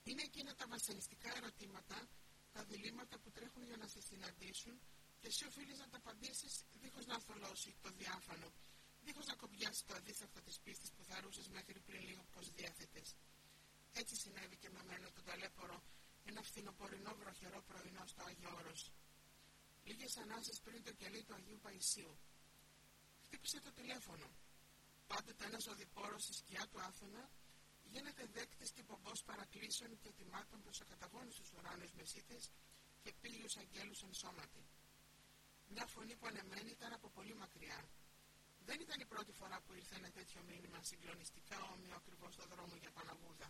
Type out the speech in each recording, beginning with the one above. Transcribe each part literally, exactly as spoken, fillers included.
Είναι εκείνα τα βασανιστικά ερωτήματα, τα διλήμματα που τρέχουν για να σε συναντήσουν και εσύ οφείλεις να τα απαντήσεις δίχως να αθολώσει το διάφανο, δίχως να κομπιάσει το αντίστοιχο της πίστης που θαρούσες μέχρι πριν λίγο πως διέθετες. Έτσι συνέβη και με μένα τον ταλέπορο ένα φθινοπορεινό βροχερό πρωινό στο Άγιο Όρος. Λίγες ανάσες πριν το κελί του Αγίου Παϊσίου. Χτύπησε το τηλέφωνο. Πάντοτε ένας οδηπόρος στη σκιά του Άθωνα γίνεται δέκτης και πομπός παρακλήσεων και ετοιμάτων προς ακαταγόνιστους ουράνους μεσίτες και πύλιους αγγέλους ενσώματι. Μια φωνή που ανεμένη ήταν από πολύ μακριά. Δεν ήταν η πρώτη φορά που ήρθε ένα τέτοιο μήνυμα συγκλονιστικά όμοιο ακριβώς στο δρόμο για Παναγούδα.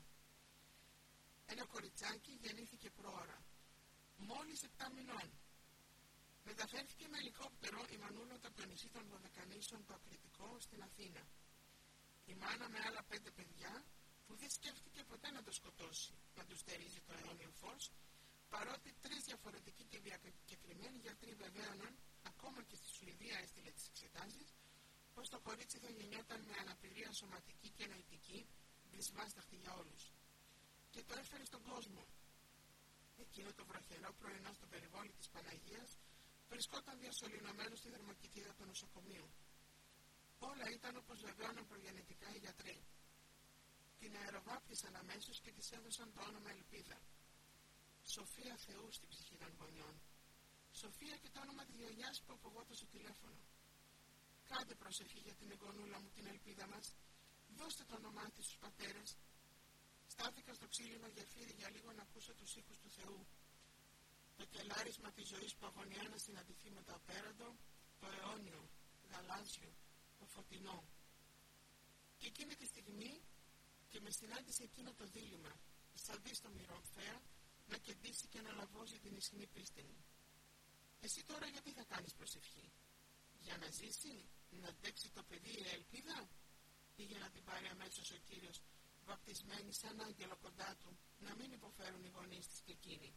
Ένα κοριτσάκι γεννήθηκε πρόωρα, μόλις επτά μηνών. Μεταφέρθηκε με ελικόπτερο η μανούλα από το νησί των Δωδεκανήσων το Ακριτικό στην Αθήνα. Η μάνα με άλλα πέντε παιδιά που δεν σκέφτηκε ποτέ να το σκοτώσει, να του στερίζει το αιώνιο φως, παρότι τρεις διαφορετικοί και διακεκριμένοι γιατροί βεβαίωναν, ακόμα και στη Σουηδία έστειλε τις εξετάσεις, πως το κορίτσι θα γεννιόταν με αναπηρία σωματική και νοητική, δυσβάσταχτη για όλους. Και το έφερε στον κόσμο. Εκείνο το βροχερό πρωινό στο περιβόλι της Παναγίας βρισκόταν διασωληνωμένο στη θερμοκηπίδα του νοσοκομείου. Όλα ήταν όπως βεβαίωναν προγενετικά οι γιατροί. Την αεροβάπτισαν αμέσως και της έδωσαν το όνομα Ελπίδα. Σοφία Θεού στην ψυχή των γονιών. Σοφία και το όνομα της γιαγιάς που απογόταν στο τηλέφωνο. Κάντε προσευχή για την εγγονούλα μου την Ελπίδα μας. Δώστε το όνομά της στους πατέρες. Στάθηκα στο ξύλινο γεφύρι για λίγο να ακούσω τους ήχους του Θεού. Το κελάρισμα της ζωής που αγωνιά να συναντηθεί με το απέραντο, το αιώνιο, γαλάζιο, το φωτεινό. Και εκείνη τη στιγμή και με συνάντησε εκείνο το δίλημμα, σαν δει στο μυρομφαία, να κεντήσει και να λαβώσει την ισχυρή πίστη μου. Εσύ τώρα γιατί θα κάνεις προσευχή? Για να ζήσει, να αντέξει το παιδί η Ελπίδα, ή για να την πάρει αμέσως ο Κύριος, βαπτισμένη σαν άγγελο κοντά του, να μην υποφέρουν οι γονείς της και εκείνοι?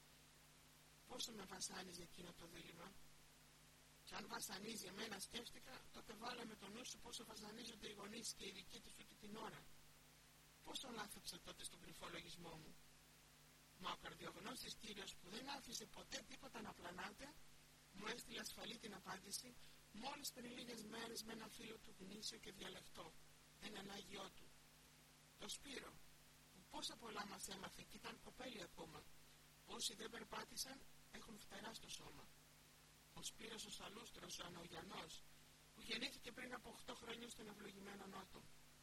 Πόσο με βασάνιζε εκείνο το δίλημμα. Και αν βασανίζει εμένα, σκέφτηκα, τότε βάλε με το νου σου πόσο βασανίζονται οι γονείς και οι δικοί τους ούτε την ώρα. Πόσο λάθεψα τότε στον κρυφό λογισμό μου. Μα ο καρδιογνώστης Κύριος που δεν άφησε ποτέ τίποτα να πλανάται, μου έστειλε ασφαλή την απάντηση μόλις πριν λίγες μέρες με ένα φίλο του γνήσιο και διαλεκτό, έναν Άγιό του. Το Σπύρο, που πόσα πολλά μας έμαθε και ήταν κοπέλι ακόμα. Όσοι δεν περπάτησαν έχουν φτερά στο σώμα. Ο Σπύρος ο Σαλούστρος, ο Ανογιανός, που γεννήθηκε πριν από οκτώ χρόνια στον ευλογημένο Νότο.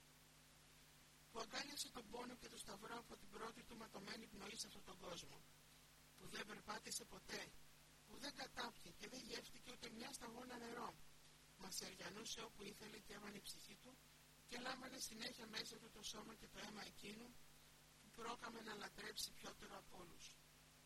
Που αγκάλιασε τον πόνο και το σταυρό από την πρώτη του ματωμένη πνοή σε αυτόν τον κόσμο. Που δεν περπάτησε ποτέ, που δεν κατάπιε και δεν γεύτηκε ούτε μια σταγόνα νερό. Μα σεριανούσε όπου ήθελε και έβανε η ψυχή του και λάμβανε συνέχεια μέσα του το σώμα και το αίμα εκείνου που πρόκαμε να λατρέψει πιότερο από όλους.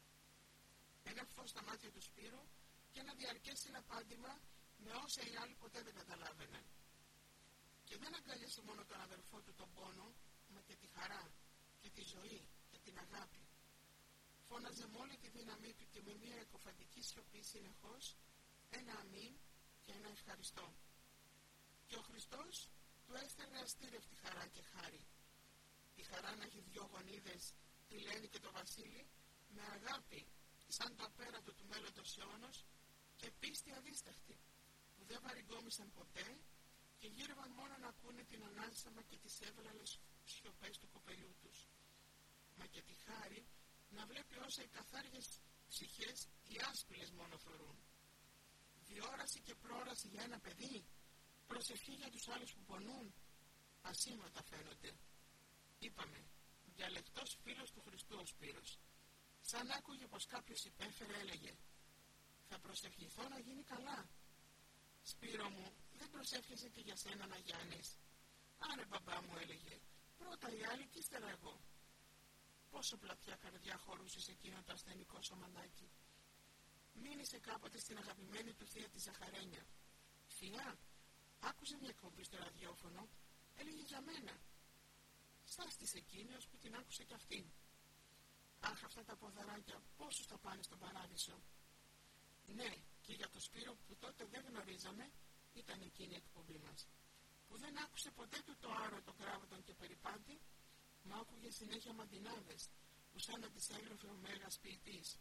Ένα φως στα μάτια του Σπύρου και ένα διαρκές συναπάντημα με όσα οι άλλοι ποτέ δεν καταλάβαιναν. Και δεν αγκάλιασε μόνο τον αδερφό του τον πόνο, μα και τη χαρά και τη ζωή και την αγάπη. Φώναζε με όλη τη δύναμή του και με μια εκοφαντική σιωπή συνεχώς ένα αμήν και ένα ευχαριστώ. Και ο Χριστός του έστελνε αστήρευτη χαρά και χάρη. Τη χαρά να έχει δυο γονίδες, τη Λένη και το Βασίλη, με αγάπη σαν το απέραντο του μέλλοντος αιώνος και πίστη αδίσταχτη, που δεν βαριγκόμισαν ποτέ και γύρευαν μόνο να ακούνε την ανάσαμα και τις εύλαλες σιωπές του κοπελιού τους. Μα και τη χάρη να βλέπει όσα οι καθάριες ψυχές οι άσπηλες μόνο θωρούν. Διόραση και πρόραση για ένα παιδί, προσευχή για τους άλλους που πονούν, ασήμαντα φαίνονται. Είπαμε, διαλεκτός φίλος του Χριστού ο Σπύρος. Σαν άκουγε πως κάποιος υπέφερε, έλεγε «Θα προσευχηθώ να γίνει καλά». «Σπύρο μου, δεν προσεύχεσαι και για σένα να γιάνεις?» «Άρε μπαμπά», μου έλεγε, «πρώτα οι άλλοι και ύστερα εγώ». Πόσο πλατιά καρδιά χωρούσε σε εκείνο το ασθενικό σωμανάκι. Μίλησε κάποτε στην αγαπημένη του θεία τη Ζαχαρένια. «Θεία, άκουσε μια εκπομπή στο ραδιόφωνο, έλεγε για μένα». Στάστησε εκείνη ώσπου την άκουσε κι αυτήν. «Αχ, αυτά τα ποδαράκια πόσους θα πάνε στον παράδεισο». Ναι, και για το Σπύρο που τότε δεν γνωρίζαμε, ήταν εκείνη η εκπομπή μας. Που δεν άκουσε ποτέ του το άρωτο κράβατον και περιπάτη, μα άκουγε συνέχεια μαντινάδες, που που σαν να τις έγραφε ο Μέγας ποιητής.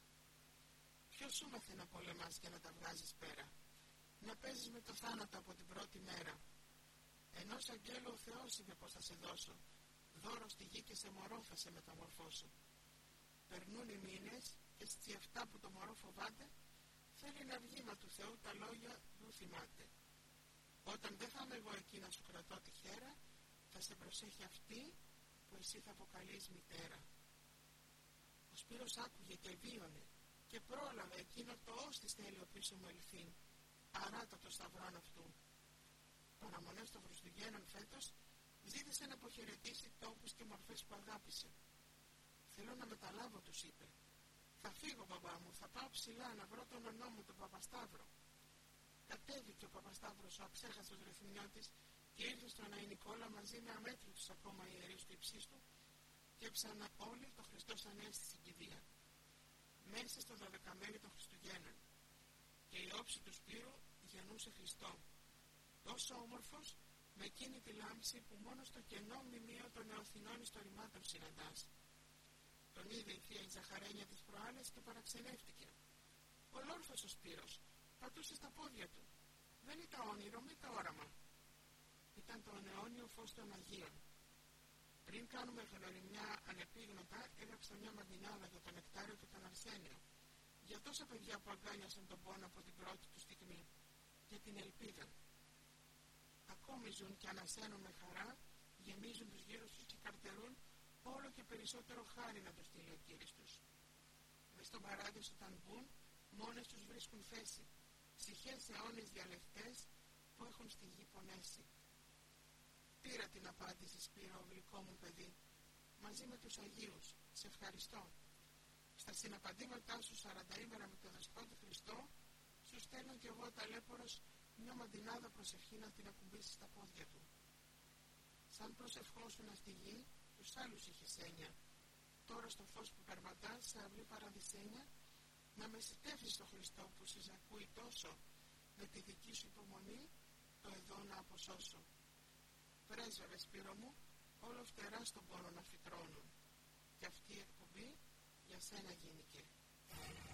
Ποιος σου μάθε να πολεμάς και να τα βγάζεις πέρα, να παίζεις με το θάνατο από την πρώτη μέρα. Ενός αγγέλου ο Θεός είπε πως θα σε δώσω, δώρο στη γη και σε μωρό θα σε μεταμορφώσω. Περνούν οι μήνες και στις εφτά που το μωρό φοβάται, θέλει να βγει, μα του Θεού τα λόγια του θυμάται. Όταν δεν θα είμαι εγώ εκεί να σου κρατώ τη χέρα, θα σε προσέχει αυτή που εσύ θα αποκαλείς μητέρα. Ο Σπύρος άκουγε και βίωνε και πρόλαβε εκείνο το ως της θέλει πίσω μου ελθύν, αράτα το σταυρόν αυτού. Παραμονές των Χριστουγέννων φέτος ζήτησε να αποχαιρετήσει τόπους και μορφές που αγάπησε. Θέλω να μεταλάβω, τους είπε. Θα φύγω, μπαμπά μου, θα πάω ψηλά να βρω τον ονό μου, τον Παπασταύρο. Κατέβηκε ο Παπασταύρος, ο αψέχαστος ρεθμινιώτης, και ήρθε στον Αϊνικόλα μαζί με αμέτρητους ακόμα ιερείς του υψίστου και έψανα όλοι το Χριστός Ανέστη στην κηδεία. Μέσα στο δωδεκαμέρι των Χριστουγέννων. Και η όψη του Σπύρου γεννούσε Χριστό. Τόσο όμορφος, με εκείνη τη λάμψη που μόνο στο κενό μνημείο των νεοθινών ιστορημάτων συναντάς. Τον είδε η θεία η Ζαχαρένια τις προάλλες και παραξενεύτηκε. Ολόρφος ο Σπύρος, πατούσε στα πόδια του. Δεν ήταν όνειρο, μη τα όραμα. Ήταν το αιώνιο φως των Αγίων. Πριν κάνουμε γνωριμιά ανεπίγνωτα, έγραψα μια μαντινάδα για τον Νεκτάριο και τον Αρσένιο. Για τόσα παιδιά που αγκάλιασαν τον πόνο από την πρώτη του στιγμή. Για την ελπίδα. Ακόμη ζουν και ανασένουν με χαρά, γεμίζουν τους γύρους τους και καρτερούν όλο και περισσότερο χάρη να τους στείλει ο Κύρις τους. Μες στον παράδεισο όταν μπουν, μόνες τους βρίσκουν θέση. Ψυχές αιώνες διαλεκτές που έχουν στη γη πονέσει. Πήρα την απάντηση, Σπύρο, γλυκό μου παιδί, μαζί με τους Αγίους. Σε ευχαριστώ. Στα συναπαντήματά σου σαρανταήμερα με τον Δεσπότη Χριστό, σου στέλνω κι εγώ ταλέπορος μια μαντινάδα προσευχή να την ακουμπήσεις στα πόδια του. Σαν προσευχόσουνα στη γη, τους άλλους είχες έννοια. Τώρα στο φως που περπατάς σε αυλή παραδεισένια, να μεσητεύσεις τον Χριστό που σε ακούει τόσο, με τη δική σου υπομονή, το εδώ να αποσώσω. Πρέσβευε, Σπύρο μου, όλο φτερά στον πόνο να φυτρώνουν. Και αυτή η εκπομπή για σένα γίνηκε.